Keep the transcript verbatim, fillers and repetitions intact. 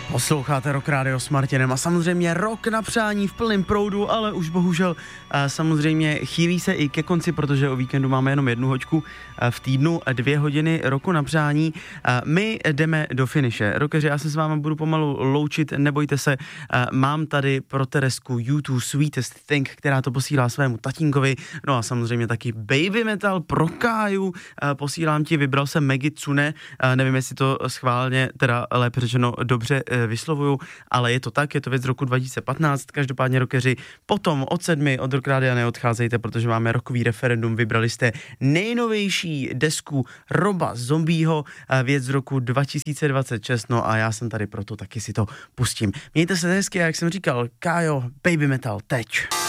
Posloucháte Rock Radio s Martinem a samozřejmě rok na přání v plném proudu, ale už bohužel samozřejmě chýlí se i ke konci, protože o víkendu máme jenom jednu hoďku v týdnu, dvě hodiny roku na přání. My jdeme do finiše. Rockeři, já se s vámi budu pomalu loučit, nebojte se, mám tady pro Teresku U dva Sweetest Thing, která to posílá svému tatínkovi, no a samozřejmě taky Baby Metal pro Káju, posílám ti, vybral jsem Megi Tsune, nevím, jestli to schválně, teda lépe řečeno dobře vyslovuju, ale je to tak, je to věc z roku dva tisíce patnáct, každopádně rockeři, potom od sedmi od Rock Rádia neodcházejte, protože máme rokový referendum, vybrali jste nejnovější desku Roba Zombieho, věc z roku dva tisíce dvacet šest, no a já jsem tady proto, taky si to pustím. Mějte se hezky, jak jsem říkal, Kájo, Baby Metal, teď.